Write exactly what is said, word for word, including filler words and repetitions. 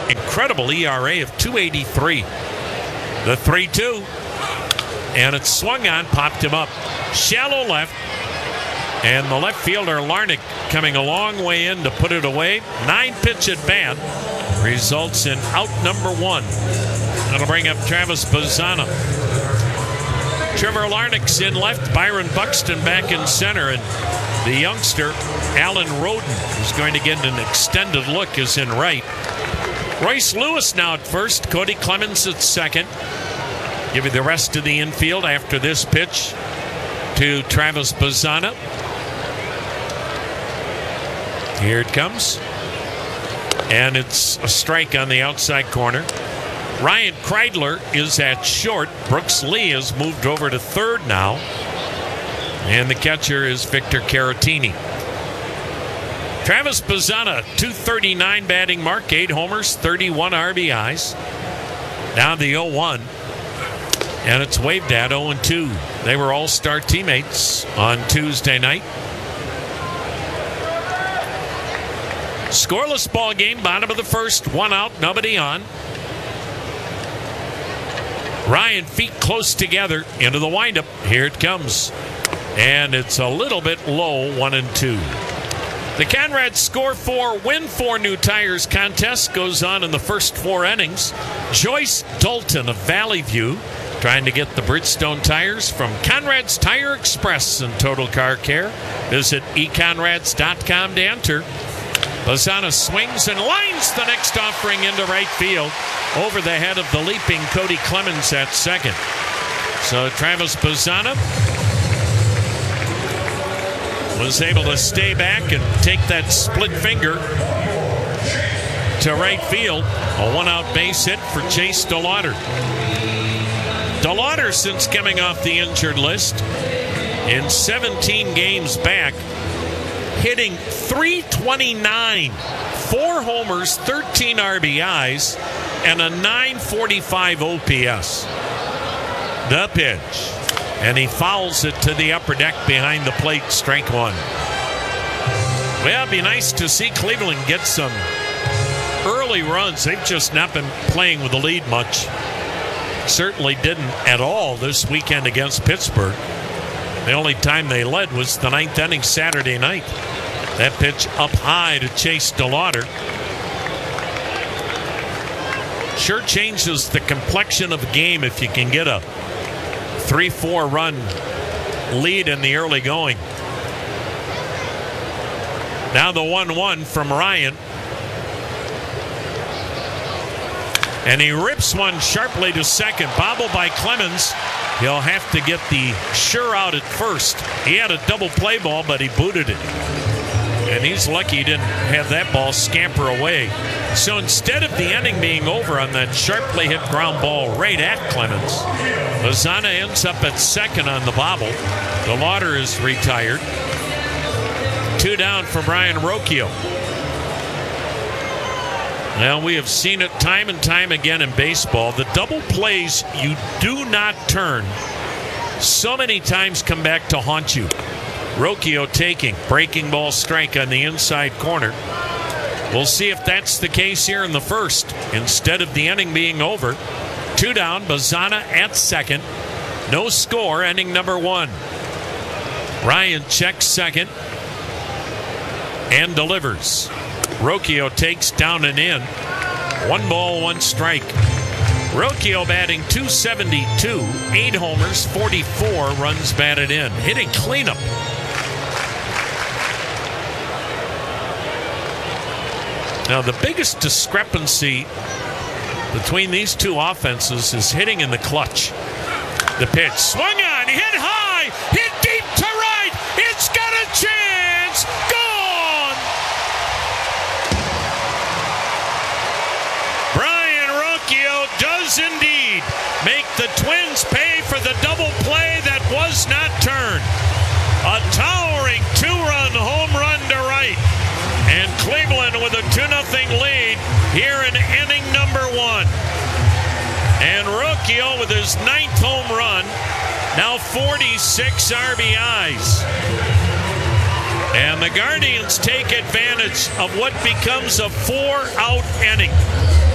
incredible E R A of two eighty-three. The three two. And it swung on, popped him up. Shallow left. And the left fielder, Larnach, coming a long way in to put it away. Nine pitch at bat results in out number one. That'll bring up Travis Bazzana. Trevor Larnach's in left. Byron Buxton back in center. And the youngster, Alan Roden, who's going to get an extended look, is in right. Royce Lewis now at first. Cody Clemens at second. Give you the rest of the infield after this pitch to Travis Bazzana. Here it comes. And it's a strike on the outside corner. Ryan Kreidler is at short. Brooks Lee has moved over to third now. And the catcher is Victor Caratini. Travis Bazzana, two thirty-nine batting mark, eight homers, thirty-one R B Is. Now the oh one. And it's waved at oh and two. They were all-star teammates on Tuesday night. Scoreless ball game, bottom of the first, one out, nobody on. Ryan feet close together into the windup. Here it comes. And it's a little bit low, one and two. The Conrad Score four, Win four New Tires contest goes on in the first four innings. Joyce Dalton of Valley View trying to get the Bridgestone tires from Conrad's Tire Express and Total Car Care. Visit e conrads dot com to enter. Bazzana swings and lines the next offering into right field over the head of the leaping Cody Clemens at second. So Travis Bazzana was able to stay back and take that split finger to right field. A one-out base hit for Chase DeLauder. DeLauder, since coming off the injured list, in seventeen games back, hitting three twenty-nine, four homers, thirteen R B Is, and a nine forty-five O P S. The pitch. And he fouls it to the upper deck behind the plate, strike one. Well, it'd be nice to see Cleveland get some early runs. They've just not been playing with the lead much. Certainly didn't at all this weekend against Pittsburgh. The only time they led was the ninth inning Saturday night. That pitch up high to Chase DeLauder. Sure changes the complexion of the game if you can get a three four run lead in the early going. Now the one one from Ryan. And he rips one sharply to second. Bobbled by Clemens. He'll have to get the sure out at first. He had a double play ball, but he booted it. And he's lucky he didn't have that ball scamper away. So instead of the inning being over on that sharply hit ground ball right at Clemens, Bazzana ends up at second on the bobble. DeLauder is retired. Two down for Brian Rocchio. Now, we have seen it time and time again in baseball. The double plays you do not turn so many times come back to haunt you. Rocchio taking breaking ball strike on the inside corner. We'll see if that's the case here in the first. Instead of the inning being over, two down, Bazzana at second. No score, inning number one. Ryan checks second and delivers. Rocchio takes down and in. One ball, one strike. Rocchio batting two seventy-two, eight homers, forty-four runs batted in. Hitting cleanup. Now, the biggest discrepancy between these two offenses is hitting in the clutch. The pitch swung on, hit high, hit deep to right. It's got a chance. Gone. Brian Rocchio does indeed make the Twins pay for the double play that was not turned. A towering two-run home run to right. And Cleveland with a two nothing lead here in inning number one. And Rocchio with his ninth home run, now forty-six R B Is. And the Guardians take advantage of what becomes a four-out inning.